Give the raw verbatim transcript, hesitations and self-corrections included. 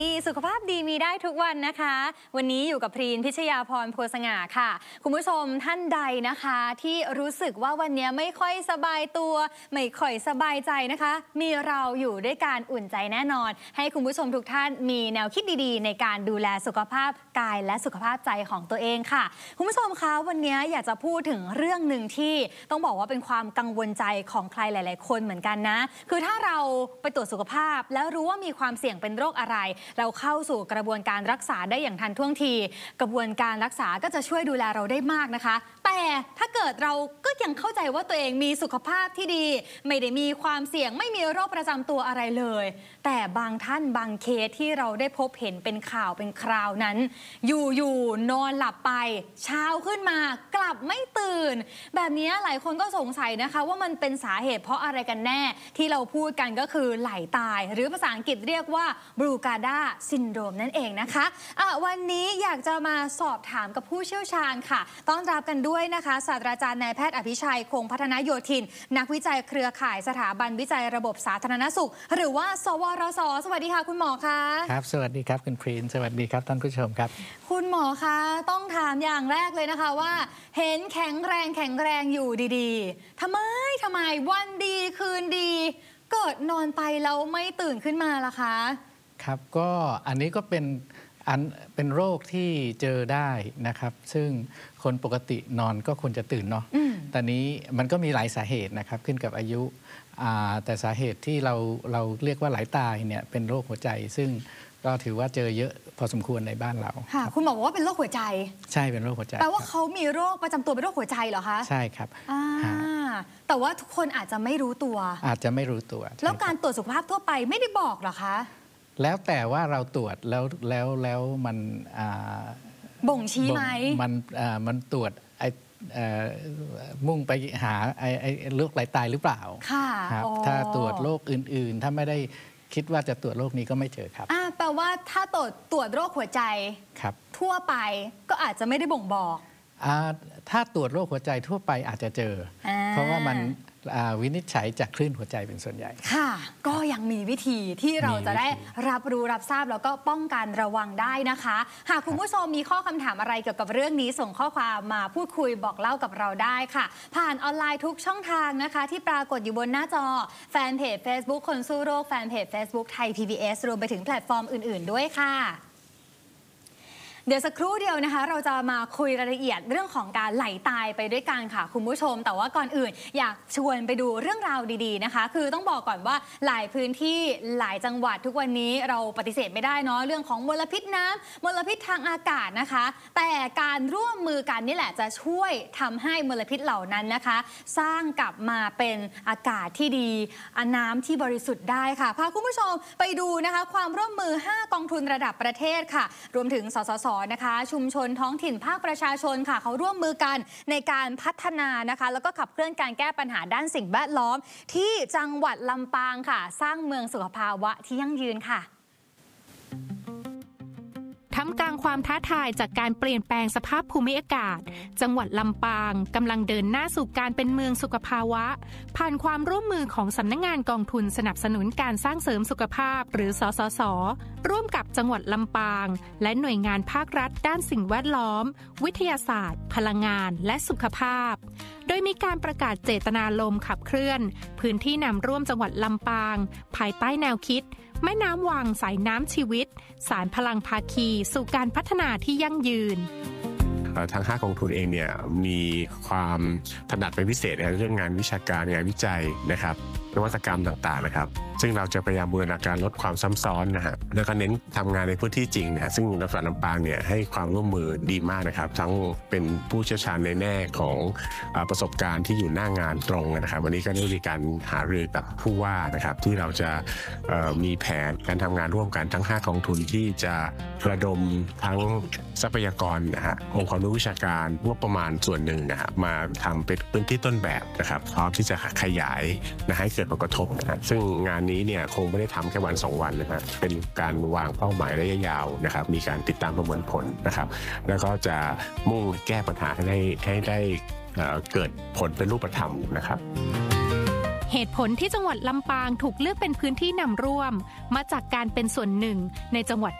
สุขภาพดีมีได้ทุกวันนะคะวันนี้อยู่กับพรีนพิชยาพรโพสง่าค่ะคุณผู้ชมท่านใดนะคะที่รู้สึกว่าวันนี้ไม่ค่อยสบายตัวไม่ค่อยสบายใจนะคะมีเราอยู่ด้วยการอุ่นใจแน่นอนให้คุณผู้ชมทุกท่านมีแนวคิดดีๆในการดูแลสุขภาพกายและสุขภาพใจของตัวเองค่ะคุณผู้ชมคะวันนี้อยากจะพูดถึงเรื่องหนึ่งที่ต้องบอกว่าเป็นความกังวลใจของใครหลายๆคนเหมือนกันนะคือถ้าเราไปตรวจสุขภาพแล้วรู้ว่ามีความเสี่ยงเป็นโรคอะไรเราเข้าสู่กระบวนการรักษาได้อย่างทันท่วงทีกระบวนการรักษาก็จะช่วยดูแลเราได้มากนะคะแต่ถ้าเกิดเราก็ยังเข้าใจว่าตัวเองมีสุขภาพที่ดีไม่ได้มีความเสี่ยงไม่มีโรคประจำตัวอะไรเลยแต่บางท่านบางเคสที่เราได้พบเห็นเป็นข่าวเป็นคราวนั้นอยู่ๆนอนหลับไปเช้าขึ้นมากลับไม่ตื่นแบบนี้หลายคนก็สงสัยนะคะว่ามันเป็นสาเหตุเพราะอะไรกันแน่ที่เราพูดกันก็คือไหลตายหรือภาษาอังกฤษเรียกว่าบรูกาดาซินโดรมนั่นเองนะคะะวันนี้อยากจะมาสอบถามกับผู้เชี่ยวชาญค่ะต้อนรับกันด้วยนะคะศาสตราจารย์นายแพทย์อภิชัยคงพัฒนโยธินนักวิจัยเครือข่ายสถาบันวิจัยระบบสาธารณสุขหรือว่าสวรสสวัสดีค่ะคุณหมอคะครับสวัสดีครับคุณพรีนสวัสดีครับท่านผู้ชมครับคุณหมอคะต้องถามอย่างแรกเลยนะคะว่าเห็นแข็งแรงแข็งแรงอยู่ดีๆทำไมทำไมวันดีคืนดีเกิดนอนไปแล้วไม่ตื่นขึ้นมาล่ะคะครับก็อันนี้ก็เป็นอันเป็นโรคที่เจอได้นะครับซึ่งคนปกตินอนก็ควรจะตื่นเนาะแต่นี้มันก็มีหลายสาเหตุนะครับขึ้นกับอายุแต่สาเหตุที่เราเราเรียกว่าไหลตายเนี่ยเป็นโรคหัวใจซึ่งก็ถือว่าเจอเยอะพอสมควรในบ้านเราค่ะคุณหมอบอกว่าเป็นโรคหัวใจใช่เป็นโรคหัวใจแปลว่าเขามีโรคประจำตัวเป็นโรคหัวใจเหรอคะใช่ครับแต่ว่าทุกคนอาจจะไม่รู้ตัวอาจจะไม่รู้ตัวแล้วการตรวจสุขภาพทั่วไปไม่ได้บอกเหรอคะแล้วแต่ว่าเราตรวจแล้วแล้วแล้วมันบ่งชี้ไหมมันมันตรวจไอมุ่งไปหาไอไอโรคไหลตายหรือเปล่าค่ะถ้าตรวจโรคอื่นๆถ้าไม่ได้คิดว่าจะตรวจโรคนี้ก็ไม่เจอครับแปลว่าถ้าตรวจตรวจโรคหัวใจทั่วไปก็อาจจะไม่ได้บ่งบอกถ้าตรวจโรคหัวใจทั่วไปอาจจะเจอเพราะว่ามันวินิจฉัยจากคลื่นหัวใจเป็นส่วนใหญ่ค่ะก็ยังมีวิธีที่เราจะได้รับรู้รับทราบแล้วก็ป้องกันระวังได้นะคะหากคุณผู้ชมมีข้อคำถามอะไรเกี่ยวกับเรื่องนี้ส่งข้อความมาพูดคุยบอกเล่ากับเราได้ค่ะผ่านออนไลน์ทุกช่องทางนะคะที่ปรากฏอยู่บนหน้าจอแฟนเพจ Facebook คนสู้โรคแฟนเพจ Facebook ไทย พี บี เอส รวมไปถึงแพลตฟอร์มอื่นๆด้วยค่ะเดี๋ยวสักครู่เดียวนะคะเราจะมาคุยรายละเอียดเรื่องของการไหลตายไปด้วยกันค่ะคุณผู้ชมแต่ว่าก่อนอื่นอยากชวนไปดูเรื่องราวดีๆนะคะคือต้องบอกก่อนว่าหลายพื้นที่หลายจังหวัดทุกวันนี้เราปฏิเสธไม่ได้เนาะเรื่องของมลพิษน้ำมลพิษทางอากาศนะคะแต่การร่วมมือกันนี่แหละจะช่วยทำให้มลพิษเหล่านั้นนะคะสร้างกลับมาเป็นอากาศที่ดีน้ำที่บริสุทธิ์ได้ค่ะพาคุณผู้ชมไปดูนะคะความร่วมมือห้ากองทุนระดับประเทศค่ะรวมถึงสสสนะคะชุมชนท้องถิ่นภาคประชาชนค่ะเขาร่วมมือกันในการพัฒนานะคะแล้วก็ขับเคลื่อนการแก้ปัญหาด้านสิ่งแวดล้อมที่จังหวัดลำปางค่ะสร้างเมืองสุขภาวะที่ยั่งยืนค่ะท่ามกลางความท้าทายจากการเปลี่ยนแปลงสภาพภูมิอากาศจังหวัดลำปางกำลังเดินหน้าสู่การเป็นเมืองสุขภาวะผ่านความร่วมมือของสำนักงานกองทุนสนับสนุนการสร้างเสริมสุขภาพหรือสสส.ร่วมกับจังหวัดลำปางและหน่วยงานภาครัฐด้านสิ่งแวดล้อมวิทยาศาสตร์พลังงานและสุขภาพโดยมีการประกาศเจตนารมณ์ขับเคลื่อนพื้นที่นำร่วมจังหวัดลำปางภายใต้แนวคิดแม่น้ำวังสายน้ำชีวิตสารพลังภาคีสู่การพัฒนาที่ยั่งยืนทางห้ากองทุนเองเนี่ยมีความถนัดเป็นพิเศษในเรื่องงานวิชาการงานวิจัยนะครับนวัตกรรมต่างๆนะครับซึ่งเราจะพยายามบูรณาการลดความซ้ำซ้อนนะฮะแล้วก็เน้นทำงานในพื้นที่จริงนะฮะซึ่งจังหวัดลำปางเนี่ยให้ความร่วมมือดีมากนะครับทั้งเป็นผู้เชี่ยวชาญในแง่ของประสบการณ์ที่อยู่หน้างานตรงนะครับวันนี้ก็ได้มีการหารือกับผู้ว่านะครับที่เราจะมีแผนการทำงานร่วมกันทั้งห้ากองทุนที่จะระดมทั้งทรัพยากรนะฮะองค์ความรู้วิชาการงบประมาณส่วนหนึ่งนะฮะมาทำเป็นพื้นที่ต้นแบบนะครับพร้อมที่จะขยายนะให้เกิดผลกระทบนะซึ่งงานนี้เนี่ยคงไม่ได้ทำแค่วันสองวันนะฮะเป็นการวางเป้าหมายระยะยาวนะครับมีการติดตามประเมินผลนะครับแล้วก็จะมุ่งแก้ปัญหาให้ได้ให้ได้เกิดผลเป็นรูปธรรมนะครับเหตุผลที่จังหวัดลำปางถูกเลือกเป็นพื้นที่นำร่วมมาจากการเป็นส่วนหนึ่งในจังหวัด